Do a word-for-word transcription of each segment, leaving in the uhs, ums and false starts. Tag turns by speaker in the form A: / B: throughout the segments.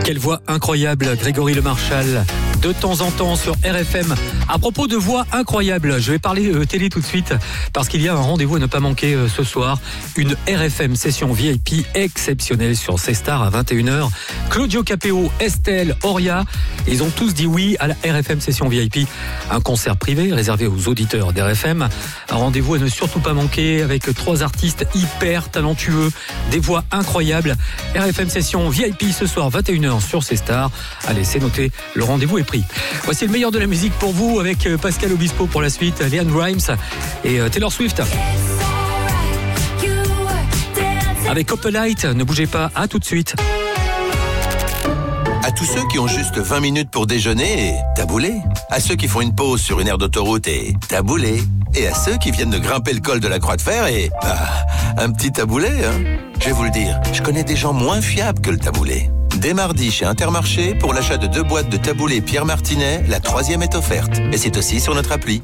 A: Quelle voix incroyable, Grégory Lemarchal, de temps en temps sur R F M. À propos de voix incroyable, je vais parler euh, télé tout de suite parce qu'il y a un rendez-vous à ne pas manquer euh, ce soir. Une R F M session V I P exceptionnelle sur C Star à vingt et une heures. Claudio Capéo, Estelle, Oria, ils ont tous dit oui à la R F M session V I P. Un concert privé réservé aux auditeurs d'R F M. Un rendez-vous à ne surtout pas manquer avec trois artistes hyper talentueux, des voix incroyables. R F M session V I P ce soir vingt et une heures sur C Star. Allez, c'est noté, le rendez-vous est pris. Voici le meilleur de la musique pour vous avec Pascal Obispo pour la suite, Leanne Rimes et Taylor Swift. Avec Opelite, ne bougez pas, à tout de suite.
B: À tous ceux qui ont juste vingt minutes pour déjeuner et taboulé. À ceux qui font une pause sur une aire d'autoroute et taboulé. Et à ceux qui viennent de grimper le col de la Croix de Fer et... bah, un petit taboulé, hein. Je vais vous le dire, je connais des gens moins fiables que le taboulé. Dès mardi chez Intermarché, pour l'achat de deux boîtes de taboulé Pierre Martinet, la troisième est offerte. Et c'est aussi sur notre appli.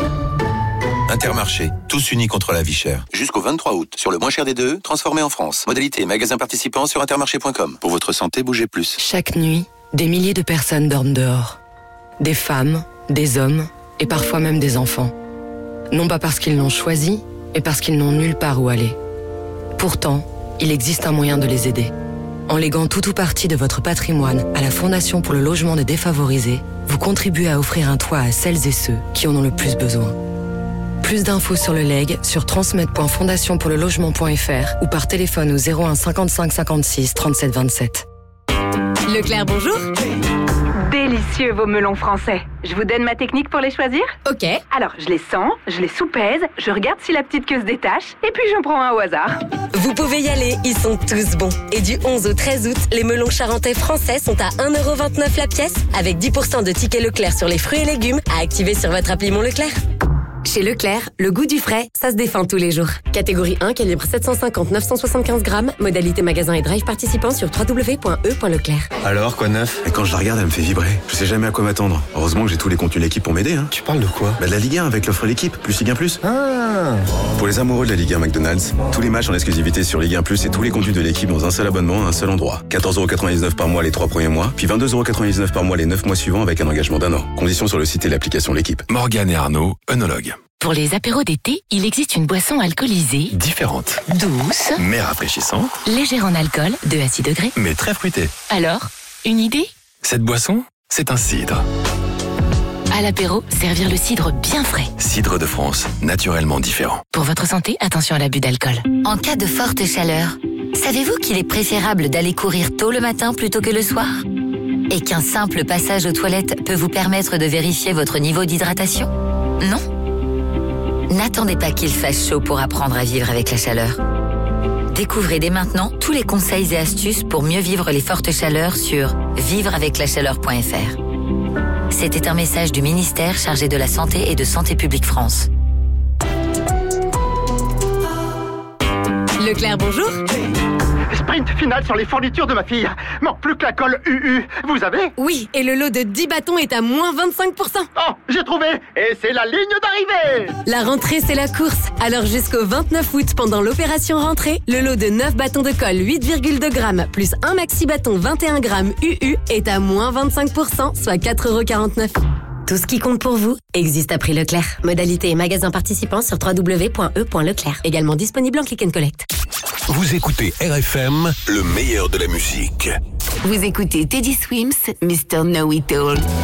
B: Intermarché, tous unis contre la vie chère. Jusqu'au vingt-trois août, sur le moins cher des deux, transformé en France. Modalité magasin participant sur intermarché point com. Pour votre santé, bougez plus.
C: Chaque nuit, des milliers de personnes dorment dehors. Des femmes, des hommes et parfois même des enfants. Non pas parce qu'ils l'ont choisi, mais parce qu'ils n'ont nulle part où aller. Pourtant, il existe un moyen de les aider. En léguant tout ou partie de votre patrimoine à la Fondation pour le logement des défavorisés, vous contribuez à offrir un toit à celles et ceux qui en ont le plus besoin. Plus d'infos sur le legs sur transmettre point fondation pour le logement point f r ou par téléphone au zéro un cinquante-cinq cinquante-six trente-sept vingt-sept.
D: Leclerc, bonjour. Délicieux vos melons français. Je vous donne ma technique pour les choisir ?
E: Ok.
D: Alors, je les sens, je les soupèse, je regarde si la petite queue se détache, et puis j'en prends un au hasard.
E: Vous pouvez y aller, ils sont tous bons. Et du onze au treize août, les melons charentais français sont à un euro vingt-neuf la pièce, avec dix pour cent de tickets Leclerc sur les fruits et légumes à activer sur votre appli Mon Leclerc. Chez Leclerc, le goût du frais, ça se défend tous les jours. Catégorie un, calibre sept cent cinquante à neuf cent soixante-quinze grammes. Modalité magasin et drive participant sur w w w point e point leclerc.
F: Alors, quoi de neuf ? Et quand je la regarde, elle me fait vibrer. Je sais jamais à quoi m'attendre. Heureusement que j'ai tous les contenus de l'équipe pour m'aider. Hein. Tu parles de quoi ? Bah de la Ligue un avec l'offre l'équipe, plus Ligue un plus. Ah. Pour les amoureux de la Ligue un McDonald's, tous les matchs en exclusivité sur Ligue un plus et tous les contenus de l'équipe dans un seul abonnement à un seul endroit. quatorze euros quatre-vingt-dix-neuf par mois les trois premiers mois, puis vingt-deux euros quatre-vingt-dix-neuf par mois les neuf mois suivants avec un engagement d'un an. Conditions sur le site et l'application l'équipe.
G: Morgane et Arnaud, œnologues.
H: Pour les apéros d'été, il existe une boisson alcoolisée,
G: Différente,
H: douce,
G: mais rafraîchissante,
H: légère en alcool, deux à six degrés.
G: mais très fruitée.
H: Alors, une idée ?
G: Cette boisson, c'est un cidre.
H: À l'apéro, servir le cidre bien frais.
G: Cidre de France, naturellement différent.
H: Pour votre santé, attention à l'abus d'alcool.
I: En cas de forte chaleur, savez-vous qu'il est préférable d'aller courir tôt le matin plutôt que le soir ? Et qu'un simple passage aux toilettes peut vous permettre de vérifier votre niveau d'hydratation ? Non ? N'attendez pas qu'il fasse chaud pour apprendre à vivre avec la chaleur. Découvrez dès maintenant tous les conseils et astuces pour mieux vivre les fortes chaleurs sur vivre avec la chaleur point f r. C'était un message du ministère chargé de la Santé et de Santé publique France.
E: Leclerc, bonjour.
J: Sprint final sur les fournitures de ma fille. Manque plus que la colle U U. Vous avez ?
E: Oui, et le lot de dix bâtons est à moins vingt-cinq pour cent.
J: Oh, j'ai trouvé. Et c'est la ligne d'arrivée.
E: La rentrée, c'est la course. Alors jusqu'au vingt-neuf août, pendant l'opération rentrée, le lot de neuf bâtons de colle huit virgule deux grammes plus un maxi bâton vingt et un grammes U U est à moins vingt-cinq pour cent, soit quatre euros quarante-neuf. Tout ce qui compte pour vous existe à prix Leclerc. Modalité et magasin participant sur w w w point e point leclerc. Également disponible en click and collect.
K: Vous écoutez R F M, le meilleur de la musique.
L: Vous écoutez Teddy Swims, mister Know It All.